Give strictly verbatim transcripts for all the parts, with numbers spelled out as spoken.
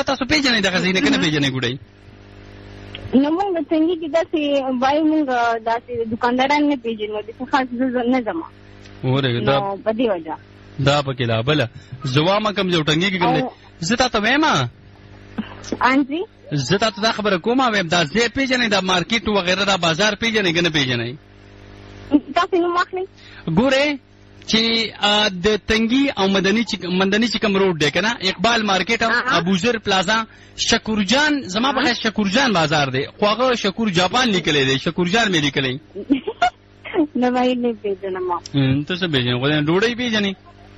تا تاسو پیژنې دغه ځینې کنه پیژنې ګډای نو موږ څنګه چې داسې وای موږ داسې دکانداران نه پیژنو د څه خاص نه زما وره دا په دې وجه دا پکې لا بل زوامه کم جو ټنګي کې کوم زتا ته وایم انځي زتا ته دا خبره کومه وایم دا زه پیژنې دا مارکیټ وغیرہ دا بازار پیژنې کنه پیژنې تاسو نو مخلي ګوره چې د تنګي او مدني چې مدني چې کوم روډ دی کنه اقبال مارکیټ او ابوذر پلازا شکورجان زما په شکورجان بازار دی خواغه شکور جاپان لیکلې دی شکورجان مې لیکلې نو وای نه پیژنم ته څه پیژنې غوډه ډوډۍ پیژنې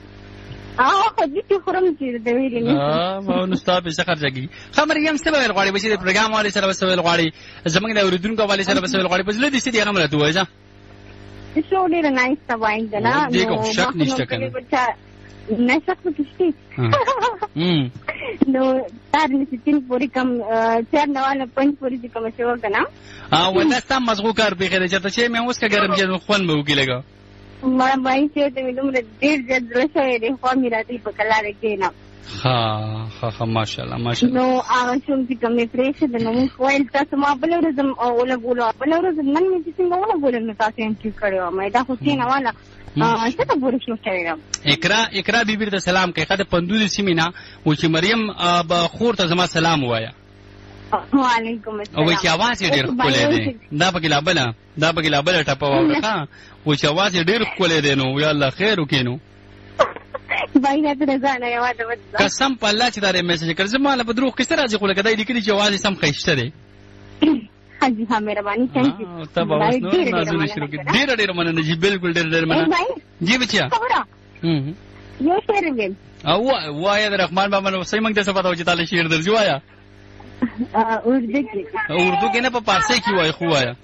اه خو دې ته خورم چې د ویلې نه اه ما نو ستاسو څخه خرچږي خبر یم څه ویل غواړي چې د پروګرام والے سره وسویل غواړي زمونږ د اوریدونکو والے سره وسویل غواړي په زله دې ستې هغه مرته وایي شو ډیر نایس تا وایي کنه نو شک نشته کنه نه شک نشته هم نو تار نشتین پوری کم چار نواله پنځ پوری دې کوم شو کنه اه ولا سم مزغو کار به خیر چرته چې مې اوس کا ګرم چې خون به وکي لګا ما وایي چې ته مې دومره ډیر جد رسوي دې خو مې راځي په کلاره کې نه ها ها ها ماشاءالله ماشاءالله نو هغه شوم چې کومې پریشه د نو خوایل تاسو ما بل ورځم اوله بوله بل ورځ نن مې چې څنګه ونه بوله نو تاسو هم چې کړو مې دا خو څنګه والا څه ته بوله شو چایرم اقرا اقرا بیبي ته سلام کوي خاطر پندوزي سیمینا و چې مریم خور ته زما سلام وایا وعلیکم السلام او چې आवाज یې ډېر خولې دی دا پکې لا بل دا پکې لا بل ټاپه وره و چې आवाज یې ډېر خولې دی نو یا الله خیر وکینو باید رضا نه یواده وځه قسم په الله چې دا میسج کړ زما له بدروخ کس راځي خو لکه دای لیکلي چې आवाज سم خېشته دی حاجی ها مهرباني ثانک یو ته به اوس نو نازونه شروع کړي ډېر ډېر مننه جی بالکل ډېر ډېر مننه جی بچیا هم یو شعر ویم او وای د رحمان بابا نو سې موږ ته څه پاتو چې تعالی شعر درځي وایا اردو کې اردو کې نه په پارسی کې وای خو وایا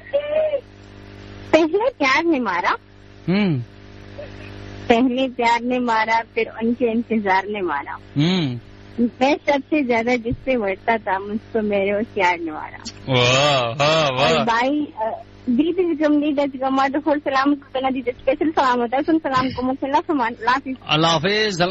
پہلے پیار نے مارا هم पहले प्यार ने मारा फिर उनके इंतजार ने मारा मैं सबसे ज्यादा जिससे बढ़ता था मुझको मेरे उस यार ने मारा वाह भाई दीदी कम लीडर का मार फुल सलाम करना दीदी स्पेशल सलाम होता है सुन सलाम को मुझसे अल्लाह हाफिज। अल्लाह हाफिज।